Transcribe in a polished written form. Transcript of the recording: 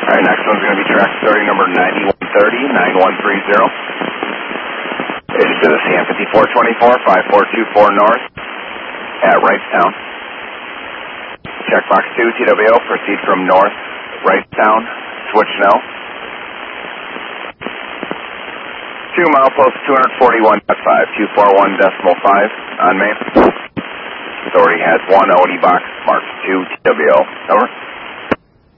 Alright, next one's going to be track 30, number 9130, 9130. It is to the CM 5424, 5424 north at Wrightstown. Checkbox 2, TWO, proceed from north, Wrightstown, switch no. 2 milepost 241.5, 241.5 on main. Authority has 1 OD box marked 2 TWO. Over.